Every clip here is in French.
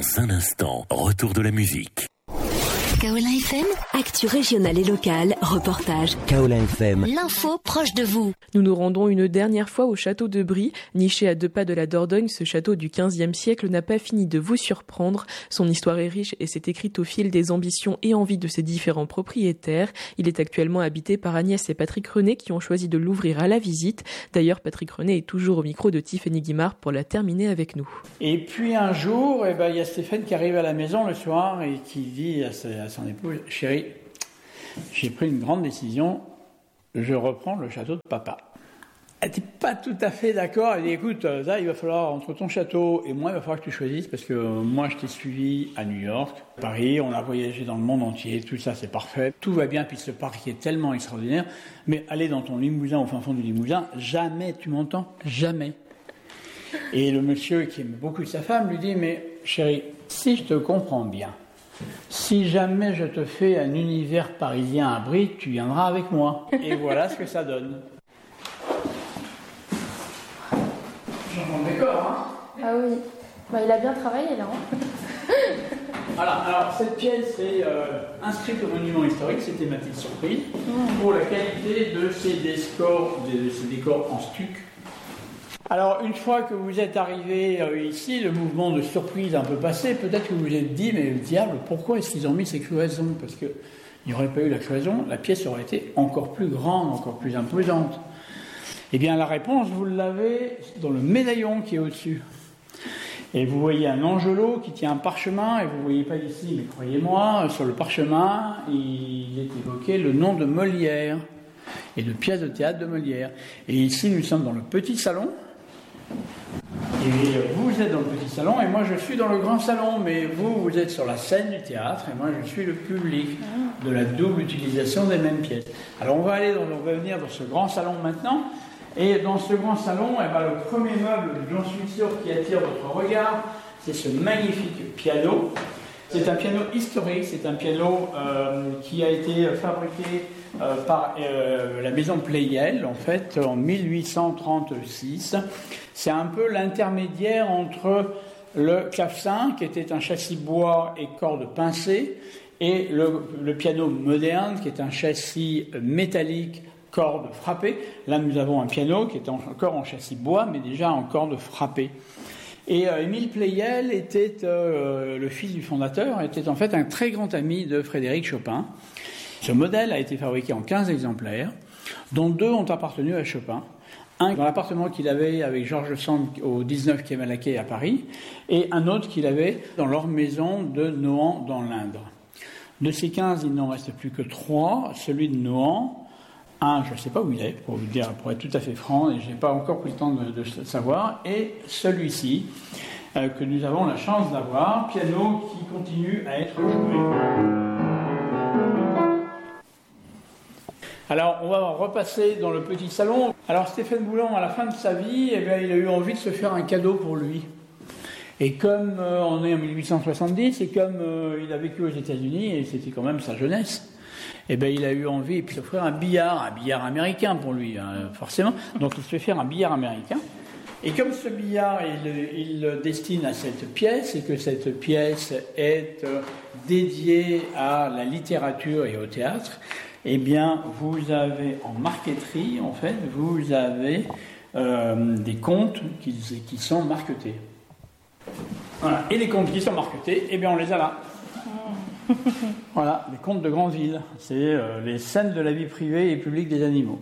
Dans un instant, retour de la musique. Kaolin FM, actu régionale et locale, reportage. Kaolin FM, l'info proche de vous. Nous nous rendons une dernière fois au château de Brie. Niché à 2 pas de la Dordogne, ce château du XVe siècle n'a pas fini de vous surprendre. Son histoire est riche et s'est écrite au fil des ambitions et envies de ses différents propriétaires. Il est actuellement habité par Agnès et Patrick René qui ont choisi de l'ouvrir à la visite. D'ailleurs, Patrick René est toujours au micro de Tiffany Guimard pour la terminer avec nous. Et puis un jour, il y a Stéphane qui arrive à la maison le soir et qui dit à son épouse: chérie, j'ai pris une grande décision, je reprends le château de papa. Elle n'était pas tout à fait d'accord. Elle dit: écoute, là, il va falloir, entre ton château et moi, il va falloir que tu choisisses, parce que moi, je t'ai suivi à New York, à Paris, on a voyagé dans le monde entier, tout ça, c'est parfait, tout va bien, puis ce parc est tellement extraordinaire, mais aller dans ton Limousin, au fin fond du Limousin, jamais, tu m'entends? Jamais. Et le monsieur, qui aime beaucoup sa femme, lui dit: mais chérie, si je te comprends bien, si jamais je te fais un univers parisien à Brie, tu viendras avec moi. Et voilà ce que ça donne. J'en décor, hein? Ah oui, il a bien travaillé là. Voilà, alors cette pièce est inscrite au monument historique, c'était ma petite surprise, pour la qualité de ces décors en stuc. Alors, une fois que vous êtes arrivé ici, le mouvement de surprise un peu passé, peut-être que vous vous êtes dit: mais le diable, pourquoi est-ce qu'ils ont mis ces cloisons? Parce qu'il n'y aurait pas eu la cloison, la pièce aurait été encore plus grande, encore plus imposante. Eh bien, la réponse, vous l'avez dans le médaillon qui est au-dessus. Et vous voyez un angelot qui tient un parchemin, et vous ne voyez pas ici, mais croyez-moi, sur le parchemin, il est évoqué le nom de Molière, et de pièces de théâtre de Molière. Et ici, nous sommes dans le petit salon. Et vous êtes dans le petit salon et moi je suis dans le grand salon, mais vous êtes sur la scène du théâtre et moi je suis le public de la double utilisation des mêmes pièces. Alors on va venir dans ce grand salon maintenant, et dans ce grand salon, le premier meuble, j'en suis sûr, qui attire votre regard, c'est ce magnifique piano. C'est un piano historique, c'est un piano qui a été fabriqué par la maison Pleyel, en fait, en 1836. C'est un peu l'intermédiaire entre le clavecin, qui était un châssis bois et cordes pincées, et le piano moderne, qui est un châssis métallique, cordes frappées. Là, nous avons un piano qui est encore en châssis bois, mais déjà en cordes frappées. Et Émile Pleyel était le fils du fondateur, était en fait un très grand ami de Frédéric Chopin. Ce modèle a été fabriqué en 15 exemplaires, dont 2 ont appartenu à Chopin. Un dans l'appartement qu'il avait avec Georges Sand au 19 quai Malaquais à Paris, et un autre qu'il avait dans leur maison de Nohant dans l'Indre. De ces 15, il n'en reste plus que 3. Celui de Nohant, un, je ne sais pas où il est, pour être tout à fait franc, et je n'ai pas encore pris le temps de savoir, et celui-ci, que nous avons la chance d'avoir, piano qui continue à être joué. Alors, on va repasser dans le petit salon. Alors, Stéphane Boulan, à la fin de sa vie, il a eu envie de se faire un cadeau pour lui. Et comme on est en 1870, et comme il a vécu aux États-Unis, et c'était quand même sa jeunesse, il a eu envie de s'offrir un billard américain pour lui, forcément. Donc, il se fait faire un billard américain. Et comme ce billard, il le destine à cette pièce, et que cette pièce est dédiée à la littérature et au théâtre, eh bien, vous avez en marqueterie, en fait, vous avez des contes qui sont marquetés. Voilà. Et les contes qui sont marquetés, eh bien, on les a là. Voilà, les contes de Grandville. C'est les scènes de la vie privée et publique des animaux.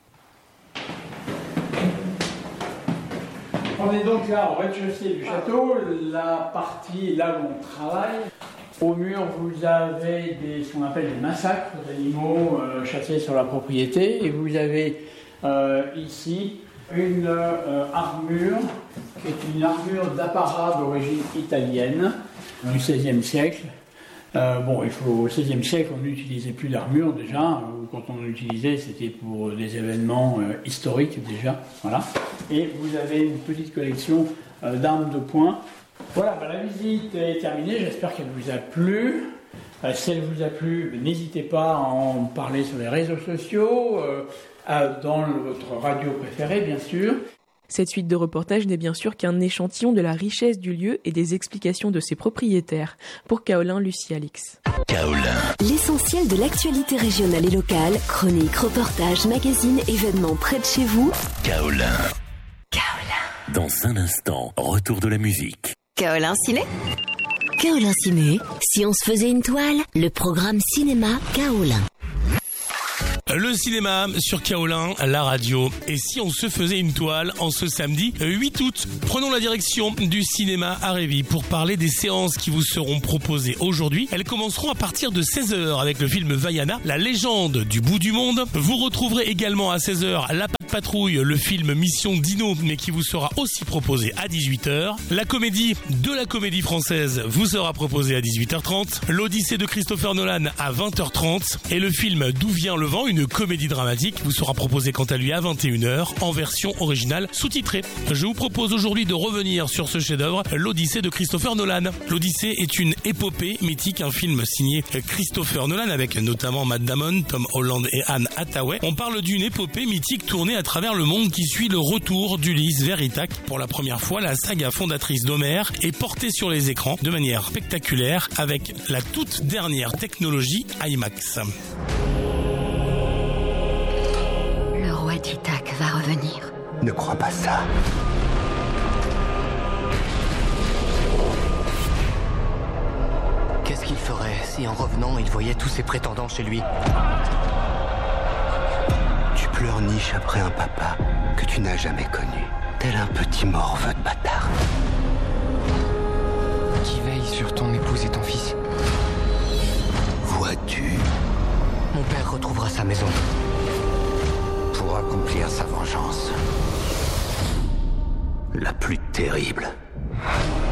On est donc là au rez-de-chaussée du château, la partie là où on travaille. Au mur, vous avez ce qu'on appelle des massacres d'animaux chassés sur la propriété. Et vous avez ici une armure, qui est une armure d'apparat d'origine italienne du XVIe siècle. Au XVIe siècle, on n'utilisait plus d'armure déjà. Quand on l'utilisait, c'était pour des événements historiques déjà. Voilà. Et vous avez une petite collection d'armes de poing. Voilà, la visite est terminée, j'espère qu'elle vous a plu. Si elle vous a plu, n'hésitez pas à en parler sur les réseaux sociaux, dans votre radio préférée, bien sûr. Cette suite de reportages n'est bien sûr qu'un échantillon de la richesse du lieu et des explications de ses propriétaires. Pour Kaolin, Lucie Alix. Kaolin. L'essentiel de l'actualité régionale et locale, chroniques, reportages, magazines, événements près de chez vous. Kaolin. Dans un instant, retour de la musique. Kaolin Ciné. Kaolin Ciné, si on se faisait une toile, le programme cinéma Kaolin. Le cinéma sur Kaolin, la radio. Et si on se faisait une toile en ce samedi 8 août, prenons la direction du cinéma à Révis pour parler des séances qui vous seront proposées aujourd'hui. Elles commenceront à partir de 16h avec le film Vaiana, la légende du bout du monde. Vous retrouverez également à 16h La Patrouille, le film Mission Dino, mais qui vous sera aussi proposé à 18h. La comédie de la comédie française vous sera proposée à 18h30. L'Odyssée de Christopher Nolan à 20h30. Et le film D'où vient le vent, une comédie dramatique, vous sera proposé quant à lui à 21h en version originale sous-titrée. Je vous propose aujourd'hui de revenir sur ce chef-d'œuvre, l'Odyssée de Christopher Nolan. L'Odyssée est une épopée mythique, un film signé Christopher Nolan avec notamment Matt Damon, Tom Holland et Anne Hathaway. On parle d'une épopée mythique tournée à travers le monde qui suit le retour d'Ulysse vers Ithaque. Pour la première fois, la saga fondatrice d'Homère est portée sur les écrans de manière spectaculaire avec la toute dernière technologie IMAX. Le roi d'Ithaque va revenir. Ne crois pas ça. Qu'est-ce qu'il ferait si en revenant, il voyait tous ses prétendants chez lui? Tu pleurniches après un papa que tu n'as jamais connu, tel un petit morveux de bâtard. Qui veille sur ton épouse et ton fils? Vois-tu? Mon père retrouvera sa maison pour accomplir sa vengeance. La plus terrible.